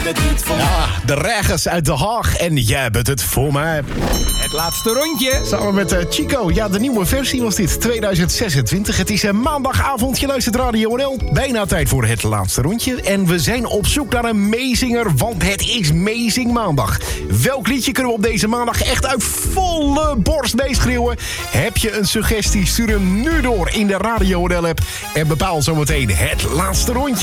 het niet voor mij. Ja, de Regers uit Den Haag en jij bent het voor mij. Het laatste rondje. Samen met Chico. Ja, de nieuwe versie was dit, 2026. Het is maandagavond, je luistert Radio NL. Bijna tijd voor het laatste rondje. En we zijn op zoek naar een meezinger, want het is Meezing Maandag. Welk liedje kunnen we op deze maandag echt uit volle borst meeschreeuwen? Heb je een suggestie? Stuur hem nu door in de Radio NL app. En bepaal zometeen het laatste rondje.